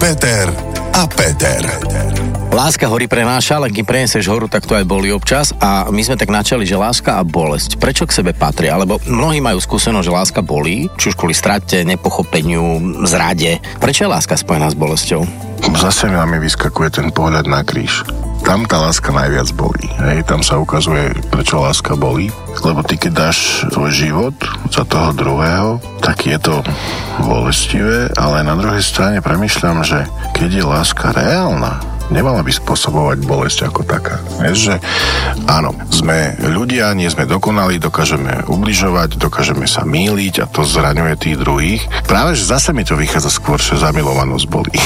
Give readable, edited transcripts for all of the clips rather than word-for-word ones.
Peter a Peter. Láska hory prenáša, ale kým preneseš horu, tak to aj bolí občas a my sme tak načali, že láska a bolesť. Prečo k sebe patria? Alebo mnohí majú skúsenosť, že láska bolí, či už kvôli strate, nepochopeniu, zrade. Prečo je láska spojená s bolesťou? Zase mi vyskakuje ten pohľad na kríž. Tam tá láska najviac bolí. Hej, tam sa ukazuje, prečo láska bolí. Lebo ty, keď dáš tvoj život za toho druhého, tak je to bolestivé, ale na druhej strane premýšľam, že keď je láska reálna, nemala by spôsobovať bolesť ako taká. Vieš, že áno, sme ľudia, nie sme dokonali, dokážeme ubližovať, dokážeme sa mýliť a to zraňuje tých druhých. Práve, že zase mi to vychádza skôr, že zamilovanosť bolí.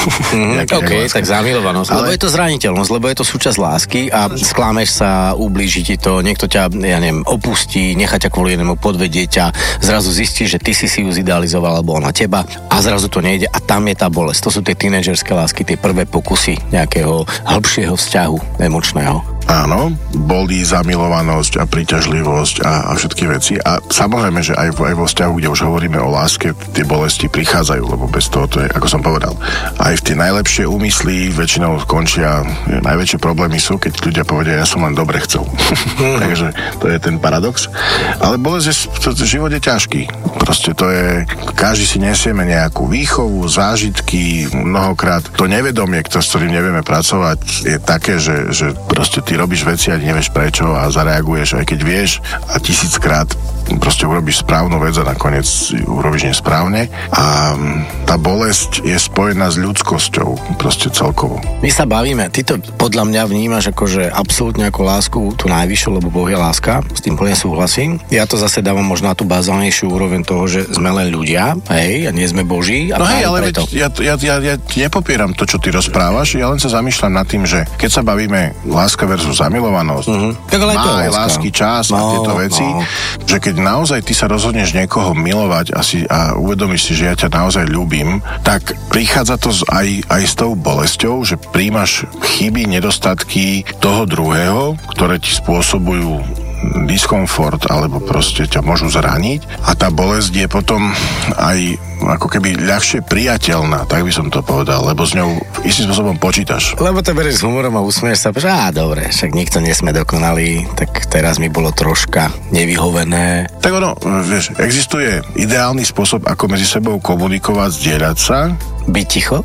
OK, tak zamilovanosť. Ale... Lebo je to zraniteľnosť, lebo je to súčasť lásky a sklámeš sa, ublíži ti to, niekto ťa, ja neviem, opustí, nechá ťa kvôli jednému, podvedie ťa, zrazu zistíš, že ty si ju zidealizoval alebo ona teba a zrazu to nejde a tam je tá bolesť. To sú tie tínedžerské lásky, tie prvé pokusy nejakého hĺbšieho vzťahu emočného. Áno, bolí zamilovanosť a príťažlivosť a všetky veci. A samozrejme, že aj vo vzťahu, kde už hovoríme o láske, tie bolesti prichádzajú, lebo bez toho to je, ako som povedal, aj v tie najlepšie úmysly väčšinou končia, najväčšie problémy sú, keď ľudia povedia, ja som len dobre chcel. Takže to je ten paradox. Ale bolesť je, život je ťažký. Proste to je, každý si nesieme nejakú výchovu, zážitky, mnohokrát to nevedomie, s ktorým nevieme pracovať, je také, že proste ty robíš veci a nevieš prečo a zareaguješ, aj keď vieš a 1000-krát proste urobíš správnu vec a nakoniec urobíš nesprávne a tá bolesť je spojená s ľudskosťou proste celkovo. My sa bavíme, ty to podľa mňa vnímaš akože absolútne ako lásku tú najvyššiu, lebo Boh je láska, s tým plne súhlasím. Ja to zase dávam možno na tú bazálnejšiu úroveň toho, že sme len ľudia, hej, a nie sme Boží. No hej, ale ja nepopieram to, čo ty rozprávaš, ja len sa zamýšľam nad tým, že keď sa bavíme láska versus zamilovanosť, má aj lásky čas a tieto veci, že keď naozaj ty sa rozhodneš niekoho milovať a uvedomíš si, že ja ťa naozaj ľúbim, tak prichádza to aj s tou bolesťou, že príjmaš chyby, nedostatky toho druhého, ktoré ti spôsobujú diskomfort alebo proste ťa môžu zraniť a tá bolesť je potom aj ako keby ľahšie priateľná, tak by som to povedal, lebo s ňou istým spôsobom počítaš. Lebo to berieš s humorom a usmieš sa, že dobre, však nikto nie sme dokonalí, tak teraz mi bolo troška nevyhovené. Tak ono, vieš, existuje ideálny spôsob, ako medzi sebou komunikovať, zdieľať sa. Byť ticho?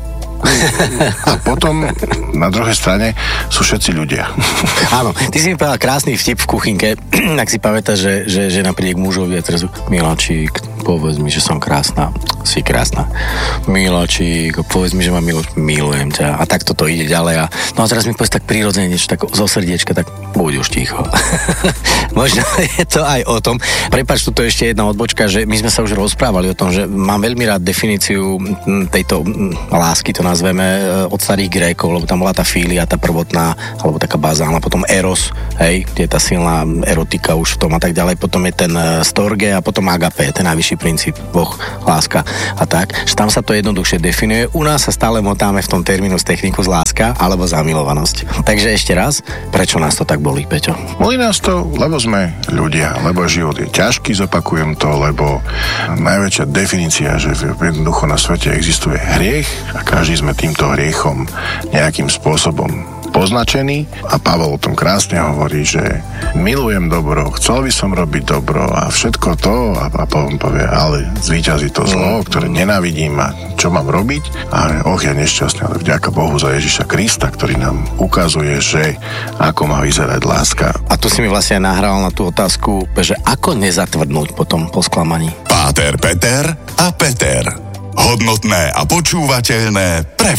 A potom na druhej strane sú všetci ľudia. Áno, ty si mi povedal krásny vtip v kuchynke, ak si pamätáš, že žena príde k mužovi a teraz Miláčik, povedz mi, že som krásna. Si krásna. Miláčik, povedz mi, že ma milujem ťa. A tak toto ide ďalej. No a teraz mi povedz tak prirodzene niečo, tak zo srdiečka, tak buď už ticho. Možno je to aj o tom. Prepáč, tuto ešte jedna odbočka, že my sme sa už rozprávali o tom, že mám veľmi rád definíciu tejto lásky, to nazveme, od starých Grékov, lebo tam bola tá fília, tá prvotná, alebo taká bazálna, potom eros, hej, kde je tá silná erotika už v tom a tak ďalej, potom je ten storge a potom agape, ten najvyšší princíp, Boh, láska a tak, že tam sa to jednoduchšie definuje. U nás sa stále motáme v tom terminus technicus láska alebo zamilovanosť. Takže ešte raz, prečo nás to tak bolí, Peťo? Bolí nás to, lebo sme ľudia, lebo život je ťažký, zopakujem to, lebo najväčšia definícia, že jednoducho na svete existuje hriech a každý sme týmto hriechom nejakým spôsobom poznačený a Pavol o tom krásne hovorí, že milujem dobro, chcel by som robiť dobro a všetko to a potom povie, ale zvíťazí to zlo, ktoré nenávidím a čo mám robiť a ja nešťastný, ale vďaka Bohu za Ježiša Krista, ktorý nám ukazuje, že ako má vyzerať láska. A tu si mi vlastne nahral na tú otázku, že ako nezatvrdnúť potom po sklamaní. Páter, Peter a Peter. Hodnotné a počúvateľné pre